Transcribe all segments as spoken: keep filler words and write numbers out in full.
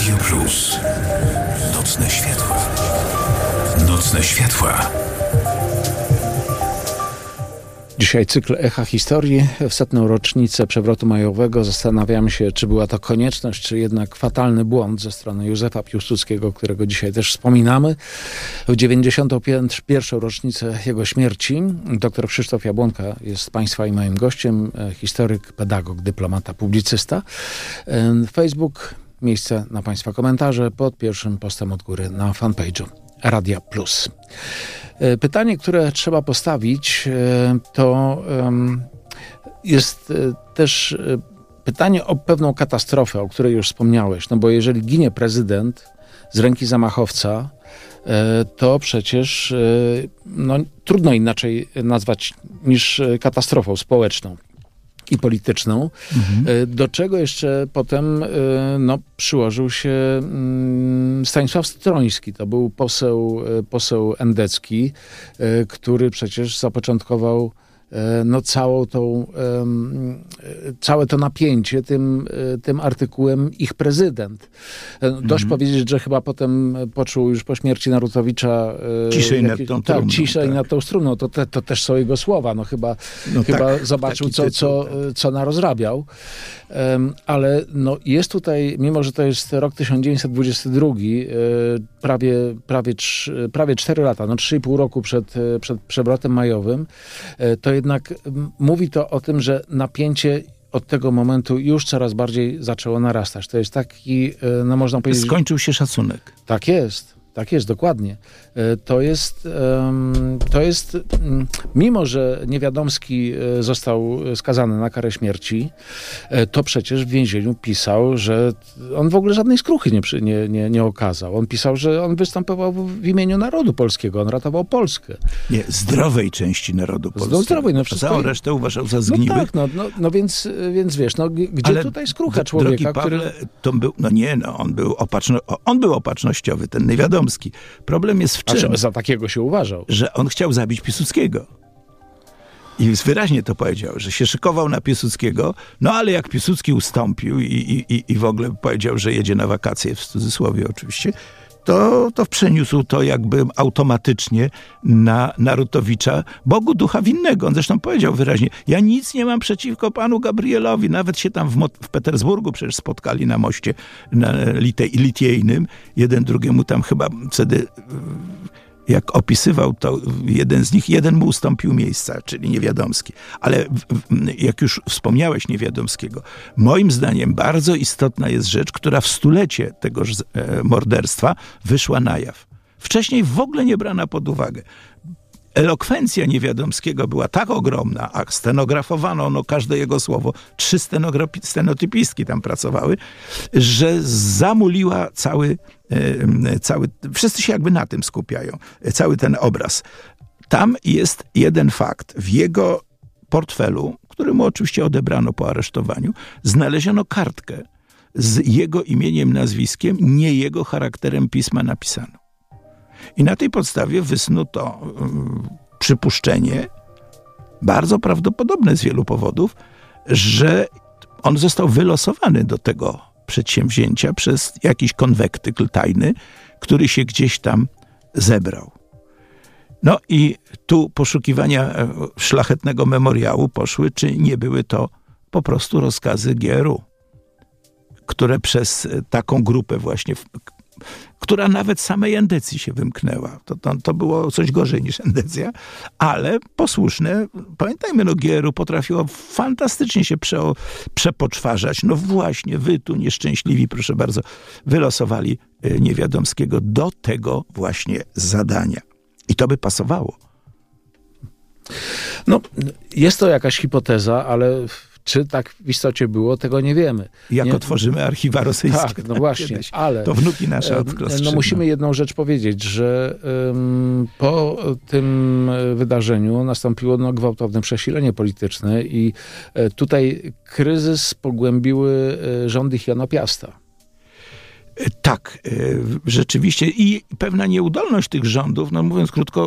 Radio Plus. Nocne światła. Nocne światła. Dzisiaj cykl Echa Historii. W setną rocznicę przewrotu majowego zastanawiamy się, czy była to konieczność, czy jednak fatalny błąd ze strony Józefa Piłsudskiego, którego dzisiaj też wspominamy. W dziewięćdziesiątą pierwszą rocznicę jego śmierci dr Krzysztof Jabłonka jest Państwa i moim gościem. Historyk, pedagog, dyplomata, publicysta. Facebook, miejsce na Państwa komentarze pod pierwszym postem od góry na fanpage'u Radia Plus. Pytanie, które trzeba postawić, to jest też pytanie o pewną katastrofę, o której już wspomniałeś. No bo jeżeli ginie prezydent z ręki zamachowca, to przecież no, trudno inaczej nazwać niż katastrofą społeczną i polityczną, mhm. do czego jeszcze potem no, przyłożył się Stanisław Stroński. To był poseł, poseł endecki, który przecież zapoczątkował no, całą tą, całe to napięcie tym, tym artykułem Ich prezydent. Dość mhm. powiedzieć, że chyba potem poczuł już po śmierci Narutowicza ciszej nad tą tak, trumną. Ciszej tak. nad tą strumną. To, te, to też są jego słowa. No chyba, no chyba tak, zobaczył, co, tytuł, co, tak. co narozrabiał. Um, ale no, jest tutaj, mimo że to jest rok tysiąc dziewięćset dwudziesty drugi, prawie, prawie, trz, prawie cztery lata, no trzy i pół roku przed, przed przewrotem majowym, to jednak mówi to o tym, że napięcie od tego momentu już coraz bardziej zaczęło narastać. To jest taki, no można powiedzieć... Skończył się szacunek. Tak jest. Tak jest, dokładnie. To jest, to jest, mimo że Niewiadomski został skazany na karę śmierci, to przecież w więzieniu pisał, że on w ogóle żadnej skruchy nie, nie, nie, nie okazał. On pisał, że on występował w imieniu narodu polskiego, on ratował Polskę. Nie, zdrowej części narodu polskiego. Zdrowej, no wszystko... Całą resztę uważał za zgniłych. No tak, no, no, no więc, więc wiesz, no, gdzie Ale tutaj skrucha d- człowieka, Pawle, który... to był, no nie, no, on był, opatrzno, on był opatrznościowy, ten Niewiadomski. Problem jest w czym? Znaczy, za takiego się uważał. Że on chciał zabić Piłsudskiego. I wyraźnie to powiedział, że się szykował na Piłsudskiego, no ale jak Piłsudski ustąpił i, i, i w ogóle powiedział, że jedzie na wakacje, w cudzysłowie oczywiście, to, to przeniósł to jakby automatycznie na Narutowicza, Bogu ducha winnego. On zresztą powiedział wyraźnie, ja nic nie mam przeciwko panu Gabrielowi. Nawet się tam w, Mo- w Petersburgu przecież spotkali na moście na Lite- Litiejnym. Jeden drugiemu tam chyba wtedy... Jak opisywał to jeden z nich, jeden mu ustąpił miejsca, czyli Niewiadomski. Ale w, w, jak już wspomniałeś Niewiadomskiego, moim zdaniem bardzo istotna jest rzecz, która w stulecie tegoż e, morderstwa wyszła na jaw. Wcześniej w ogóle nie brana pod uwagę. Elokwencja Niewiadomskiego była tak ogromna, a stenografowano no, każde jego słowo, trzy stenografi- stenotypistki tam pracowały, że zamuliła cały, e, cały, wszyscy się jakby na tym skupiają, cały ten obraz. Tam jest jeden fakt. W jego portfelu, który mu oczywiście odebrano po aresztowaniu, znaleziono kartkę z jego imieniem, nazwiskiem, nie jego charakterem pisma napisano. I na tej podstawie wysnuto um, przypuszczenie, bardzo prawdopodobne z wielu powodów, że on został wylosowany do tego przedsięwzięcia przez jakiś konwektykl tajny, który się gdzieś tam zebrał. No i tu poszukiwania szlachetnego memoriału poszły, czy nie były to po prostu rozkazy G R U, które przez taką grupę właśnie... W, która nawet samej endecji się wymknęła. To, to, to było coś gorzej niż endecja, ale posłuszne, pamiętajmy, no G R U potrafiło fantastycznie się prze, przepoczwarzać. No właśnie, wy tu nieszczęśliwi, proszę bardzo, wylosowali Niewiadomskiego do tego właśnie zadania. I to by pasowało. No, jest to jakaś hipoteza, ale... Czy tak w istocie było, tego nie wiemy. Jak nie... otworzymy archiwa rosyjskie. Tak, no właśnie, kiedyś, ale... To wnuki nasze odkrostrzymą. No musimy jedną rzecz powiedzieć, że um, po tym wydarzeniu nastąpiło no, gwałtowne przesilenie polityczne i e, tutaj kryzys pogłębiły e, rządy Jana Piasta. Tak, rzeczywiście. I pewna nieudolność tych rządów, no mówiąc krótko,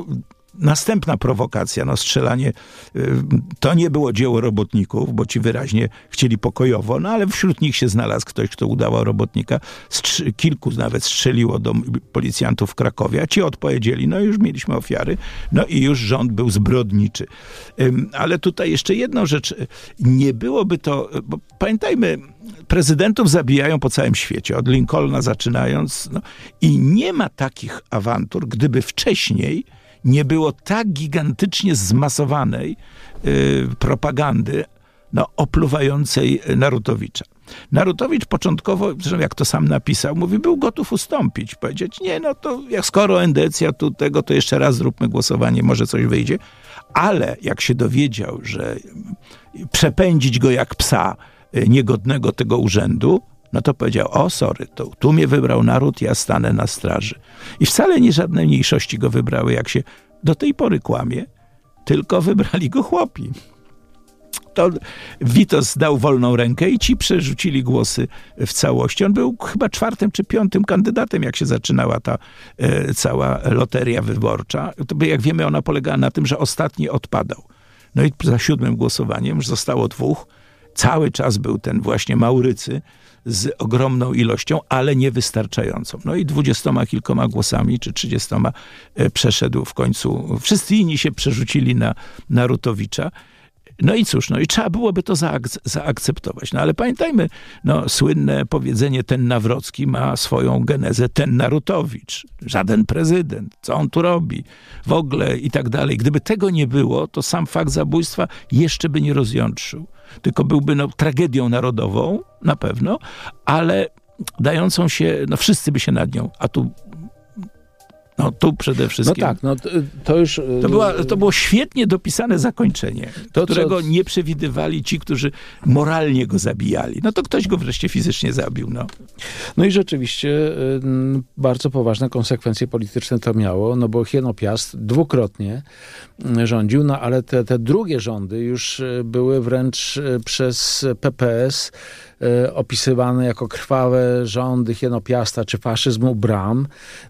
Następna prowokacja, no strzelanie, to nie było dzieło robotników, bo ci wyraźnie chcieli pokojowo, no ale wśród nich się znalazł ktoś, kto udawał robotnika. Strzy- kilku nawet strzeliło do policjantów w Krakowie, a ci odpowiedzieli, no już mieliśmy ofiary, no i już rząd był zbrodniczy. Ale tutaj jeszcze jedną rzecz, nie byłoby to, bo pamiętajmy, prezydentów zabijają po całym świecie, od Lincolna zaczynając, no, i nie ma takich awantur, gdyby wcześniej nie było tak gigantycznie zmasowanej y, propagandy, no, opluwającej Narutowicza. Narutowicz początkowo, zresztą jak to sam napisał, mówi, był gotów ustąpić, powiedzieć, nie, no to jak skoro endecja tu tego, to jeszcze raz zróbmy głosowanie, może coś wyjdzie. Ale jak się dowiedział, że przepędzić go jak psa y, niegodnego tego urzędu, no to powiedział, o sorry, to tu mnie wybrał naród, ja stanę na straży. I wcale nie żadne mniejszości go wybrały, jak się do tej pory kłamie, tylko wybrali go chłopi. To Witos dał wolną rękę i ci przerzucili głosy w całości. On był chyba czwartym czy piątym kandydatem, jak się zaczynała ta e, cała loteria wyborcza. To, jak wiemy, ona polegała na tym, że ostatni odpadał. No i za siódmym głosowaniem już zostało dwóch. Cały czas był ten właśnie Maurycy z ogromną ilością, ale niewystarczającą. No i dwudziestoma kilkoma głosami, czy trzydziestoma przeszedł w końcu. Wszyscy inni się przerzucili na Narutowicza. No i cóż, no i trzeba byłoby to zaak- zaakceptować. No ale pamiętajmy, no słynne powiedzenie, ten Nawrocki ma swoją genezę, ten Narutowicz. Żaden prezydent. Co on tu robi? W ogóle i tak dalej. Gdyby tego nie było, to sam fakt zabójstwa jeszcze by nie rozjątrzył. Tylko byłby no, tragedią narodową, na pewno, ale dającą się, no wszyscy by się nad nią, a tu no tu przede wszystkim. No tak, no to, to już... To, była, to było świetnie dopisane zakończenie, to, którego co... nie przewidywali ci, którzy moralnie go zabijali. No to ktoś go wreszcie fizycznie zabił. No, no i rzeczywiście y, bardzo poważne konsekwencje polityczne to miało, no bo Hieno Piast dwukrotnie rządził, no ale te, te drugie rządy już były wręcz przez P P S y, opisywane jako krwawe rządy Hieno Piasta czy faszyzmu Bram.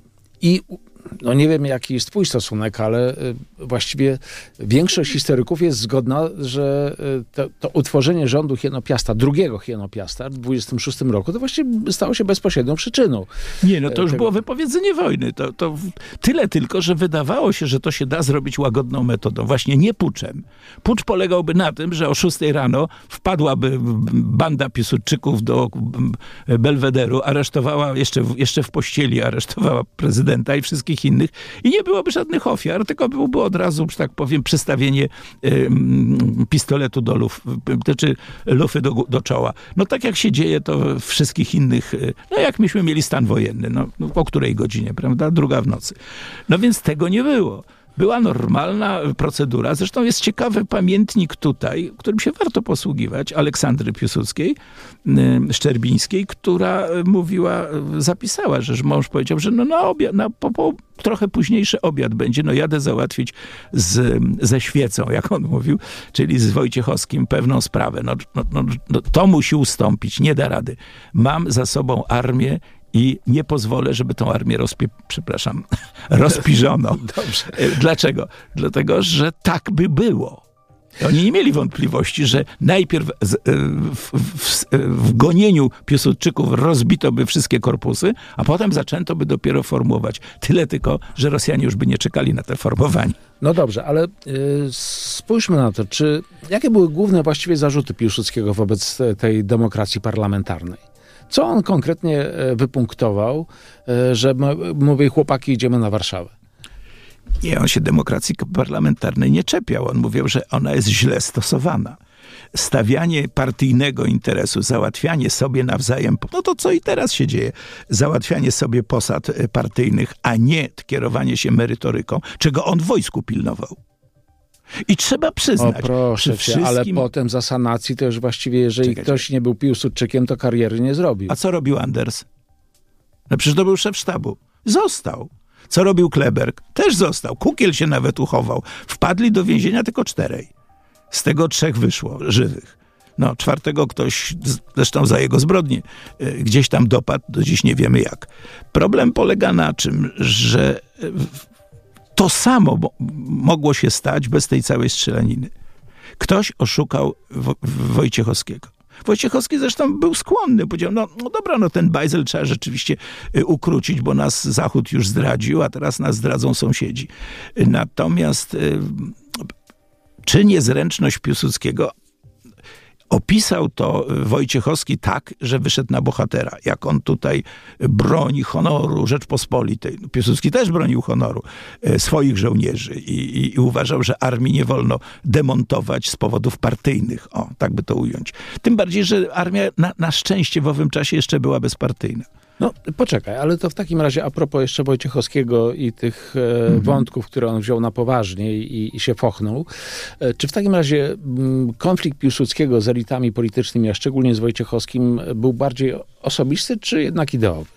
I no nie wiem, jaki jest twój stosunek, ale właściwie większość historyków jest zgodna, że to, to utworzenie rządu Hieno Piasta, drugiego Hieno Piasta w dwudziestym szóstym roku, to właściwie stało się bezpośrednią przyczyną. Nie, no to już tego. było wypowiedzenie wojny. To, to tyle tylko, że wydawało się, że to się da zrobić łagodną metodą. Właśnie nie puczem. Pucz polegałby na tym, że o szóstej rano wpadłaby banda Piłsudczyków do Belwederu, aresztowała, jeszcze, jeszcze w pościeli aresztowała prezydenta i wszystkich innych i nie byłoby żadnych ofiar, tylko byłoby od razu, że tak powiem, przystawienie y, pistoletu do luf, czy lufy do, do czoła. No tak jak się dzieje to w wszystkich innych, no jak myśmy mieli stan wojenny, no, no o której godzinie, prawda? Druga w nocy. No więc tego nie było. Była normalna procedura. Zresztą jest ciekawy pamiętnik tutaj, którym się warto posługiwać, Aleksandry Piłsudskiej, Szczerbińskiej, która mówiła, zapisała, że mąż powiedział, że no na obiad, na po, po, trochę późniejszy obiad będzie, no jadę załatwić z, ze świecą, jak on mówił, czyli z Wojciechowskim pewną sprawę. No, no, no, no to musi ustąpić, nie da rady. Mam za sobą armię i nie pozwolę, żeby tą armię rozpie... przepraszam, rozpiżono. Dobrze. Dlaczego? Dlatego, że tak by było. Oni nie mieli wątpliwości, że najpierw z, w, w, w gonieniu Piłsudczyków rozbito by wszystkie korpusy, a potem zaczęto by dopiero formować. Tyle tylko, że Rosjanie już by nie czekali na te formowanie. No dobrze, ale y, spójrzmy na to, czy jakie były główne właściwie zarzuty Piłsudskiego wobec tej demokracji parlamentarnej? Co on konkretnie wypunktował, że mówi, chłopaki, idziemy na Warszawę? Nie, on się demokracji parlamentarnej nie czepiał. On mówił, że ona jest źle stosowana. Stawianie partyjnego interesu, załatwianie sobie nawzajem, no to co i teraz się dzieje, załatwianie sobie posad partyjnych, a nie kierowanie się merytoryką, czego on w wojsku pilnował. I trzeba przyznać, o proszę cię, wszystkim... ale potem za sanacji to już właściwie, jeżeli czekaj, ktoś czekaj. nie był Piłsudczykiem, to kariery nie zrobił. A co robił Anders? No przecież to był szef sztabu. Został. Co robił Kleberg? Też został. Kukiel się nawet uchował. Wpadli do więzienia tylko czterej. Z tego trzech wyszło, żywych. No, czwartego ktoś, zresztą za jego zbrodnie, gdzieś tam dopadł, do dziś nie wiemy jak. Problem polega na czym, że to samo mo- mogło się stać bez tej całej strzelaniny. Ktoś oszukał Wo- Wojciechowskiego. Wojciechowski zresztą był skłonny, powiedział, no, no dobra, no ten bajzel trzeba rzeczywiście y, ukrócić, bo nas Zachód już zdradził, a teraz nas zdradzą sąsiedzi. Natomiast y, czy niezręczność Piłsudskiego, opisał to Wojciechowski tak, że wyszedł na bohatera. Jak on tutaj broni honoru Rzeczpospolitej. Piłsudski też bronił honoru e, swoich żołnierzy i, i, i uważał, że armii nie wolno demontować z powodów partyjnych. O, tak by to ująć. Tym bardziej, że armia na, na szczęście w owym czasie jeszcze była bezpartyjna. No poczekaj, ale to w takim razie a propos jeszcze Wojciechowskiego i tych e, mhm. wątków, które on wziął na poważnie i, i się fochnął. E, czy w takim razie m, konflikt Piłsudskiego z elitami politycznymi, a szczególnie z Wojciechowskim, był bardziej osobisty, czy jednak ideowy?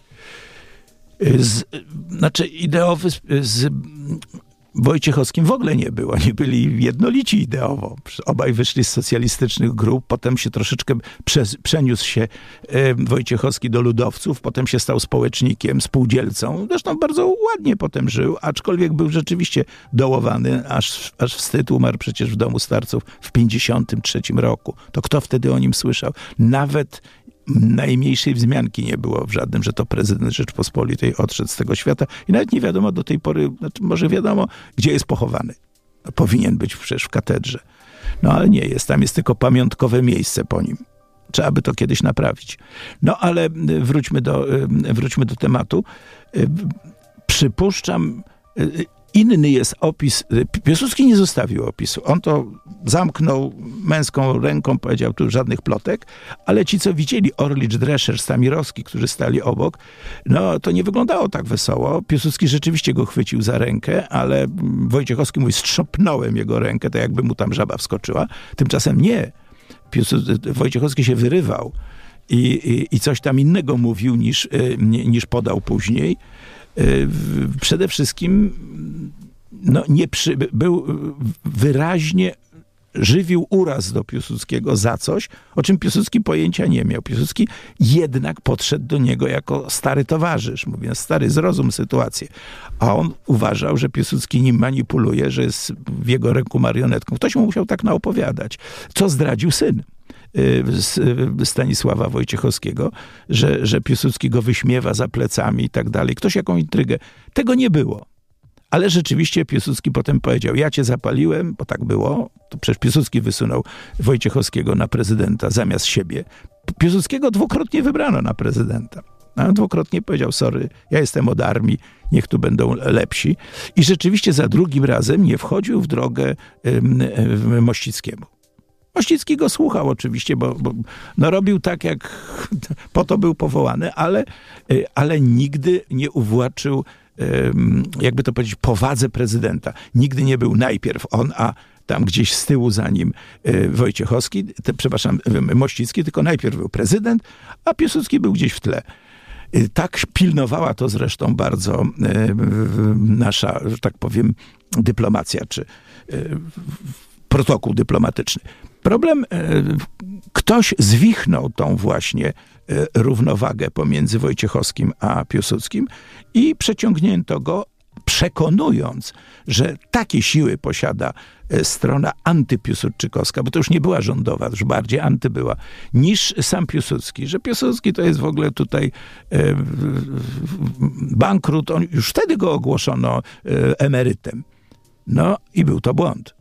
Z, znaczy ideowy z, z Wojciechowskim w ogóle nie było. Nie byli jednolici ideowo. Obaj wyszli z socjalistycznych grup, potem się troszeczkę przez, przeniósł się e, Wojciechowski do ludowców, potem się stał społecznikiem, spółdzielcą. Zresztą bardzo ładnie potem żył, aczkolwiek był rzeczywiście dołowany, aż, aż wstyd, umarł przecież w domu starców w pięćdziesiątym trzecim roku. To kto wtedy o nim słyszał? Nawet najmniejszej wzmianki nie było w żadnym, że to prezydent Rzeczpospolitej odszedł z tego świata i nawet nie wiadomo do tej pory, znaczy może wiadomo, gdzie jest pochowany. Powinien być przecież w katedrze. No ale nie jest, tam jest tylko pamiątkowe miejsce po nim. Trzeba by to kiedyś naprawić. No ale wróćmy do, wróćmy do tematu. Przypuszczam, inny jest opis. Piłsudski nie zostawił opisu. On to zamknął męską ręką, powiedział tu żadnych plotek, ale ci, co widzieli, Orlicz, Drescher, Stamirowski, którzy stali obok, no to nie wyglądało tak wesoło. Piłsudski rzeczywiście go chwycił za rękę, ale Wojciechowski mówi, strzopnąłem jego rękę, tak jakby mu tam żaba wskoczyła. Tymczasem nie. Piłsud- Wojciechowski się wyrywał i, i, i coś tam innego mówił niż, niż podał później. Przede wszystkim no, nie przy, był wyraźnie żywił uraz do Piłsudskiego za coś, o czym Piłsudski pojęcia nie miał. Piłsudski jednak podszedł do niego jako stary towarzysz, mówiąc, stary, zrozum sytuację. A on uważał, że Piłsudski nim manipuluje, że jest w jego ręku marionetką. Ktoś mu musiał tak naopowiadać, co zdradził syn Stanisława Wojciechowskiego, że, że Piłsudski go wyśmiewa za plecami i tak dalej. Ktoś jaką intrygę. Tego nie było. Ale rzeczywiście Piłsudski potem powiedział, ja cię zapaliłem, bo tak było. To przecież Piłsudski wysunął Wojciechowskiego na prezydenta zamiast siebie. Piłsudskiego dwukrotnie wybrano na prezydenta. A on dwukrotnie powiedział, sorry, ja jestem od armii, niech tu będą lepsi. I rzeczywiście za drugim razem nie wchodził w drogę ym, ym, Mościckiemu. Mościcki go słuchał oczywiście, bo, bo no robił tak, jak po to był powołany, ale, ale nigdy nie uwłaczył, jakby to powiedzieć, powadze prezydenta. Nigdy nie był najpierw on, a tam gdzieś z tyłu za nim Wojciechowski, te, przepraszam, Mościcki, tylko najpierw był prezydent, a Piłsudski był gdzieś w tle. Tak pilnowała to zresztą bardzo nasza, że tak powiem, dyplomacja, czy protokół dyplomatyczny. Problem, ktoś zwichnął tą właśnie równowagę pomiędzy Wojciechowskim a Piłsudskim i przeciągnięto go, przekonując, że takie siły posiada strona antypiłsudczykowska, bo to już nie była rządowa, już bardziej anty była, niż sam Piłsudski, że Piłsudski to jest w ogóle tutaj e, bankrut, on, już wtedy go ogłoszono e, emerytem. No i był to błąd.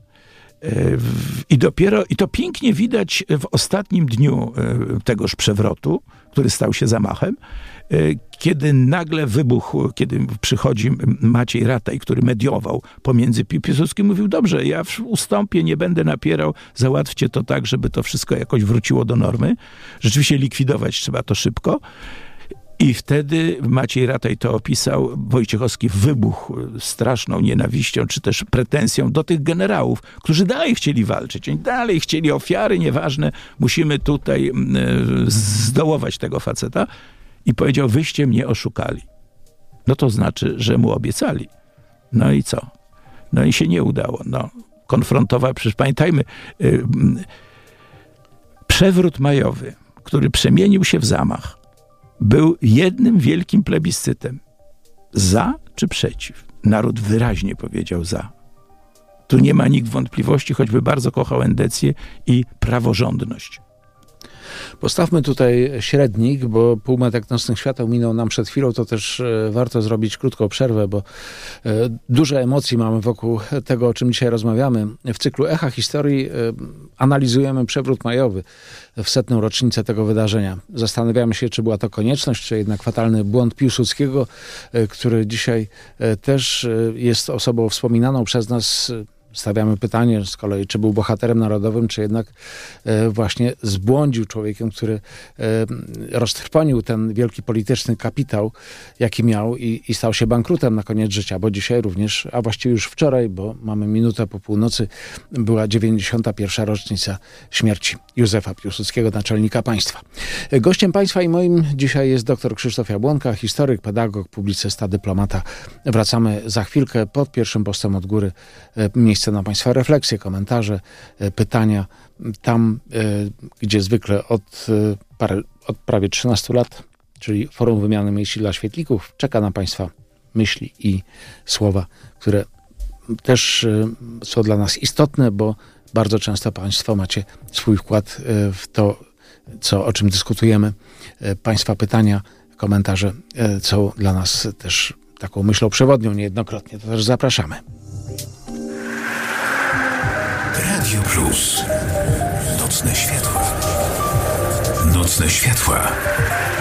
I dopiero, i to pięknie widać w ostatnim dniu tegoż przewrotu, który stał się zamachem, kiedy nagle wybuchł, kiedy przychodzi Maciej Rataj, który mediował pomiędzy Piłsudskim, mówił, dobrze, ja ustąpię, nie będę napierał, załatwcie to tak, żeby to wszystko jakoś wróciło do normy. Rzeczywiście likwidować trzeba to szybko. I wtedy Maciej Rataj to opisał, Wojciechowski wybuchł straszną nienawiścią, czy też pretensją do tych generałów, którzy dalej chcieli walczyć. Oni dalej chcieli ofiary, nieważne, musimy tutaj zdołować tego faceta. I powiedział, wyście mnie oszukali. No to znaczy, że mu obiecali. No i co? No i się nie udało. No, konfrontował, przecież pamiętajmy, yy, przewrót majowy, który przemienił się w zamach, był jednym wielkim plebiscytem. Za czy przeciw? naród wyraźnie powiedział za. Tu nie ma nikt wątpliwości, choćby bardzo kochał endecję i praworządność. Postawmy tutaj średnik, bo półmetek nocnych świateł minął nam przed chwilą, to też e, warto zrobić krótką przerwę, bo e, duże emocji mamy wokół tego, o czym dzisiaj rozmawiamy. W cyklu Echa Historii e, analizujemy przewrót majowy w setną rocznicę tego wydarzenia. Zastanawiamy się, czy była to konieczność, czy jednak fatalny błąd Piłsudskiego, e, który dzisiaj e, też e, jest osobą wspominaną przez nas. Stawiamy pytanie z kolei, czy był bohaterem narodowym, czy jednak e, właśnie zbłądził, człowiekiem, który e, roztrwonił ten wielki polityczny kapitał, jaki miał i, i stał się bankrutem na koniec życia, bo dzisiaj również, a właściwie już wczoraj, bo mamy minutę po północy, była dziewięćdziesiąta pierwsza rocznica śmierci Józefa Piłsudskiego, naczelnika państwa. Gościem państwa i moim dzisiaj jest dr Krzysztof Jabłonka, historyk, pedagog, publicysta, dyplomata. Wracamy za chwilkę pod pierwszym postem od góry. Miejsce na państwa refleksje, komentarze, pytania. Tam, gdzie zwykle od, parę, od prawie trzynastu lat, czyli Forum Wymiany Myśli dla Świetlików, czeka na państwa myśli i słowa, które też są dla nas istotne, bo bardzo często państwo macie swój wkład w to, co, o czym dyskutujemy. Państwa pytania, komentarze są dla nas też taką myślą przewodnią niejednokrotnie. To też zapraszamy. Radio Plus. Nocne światła. Nocne światła.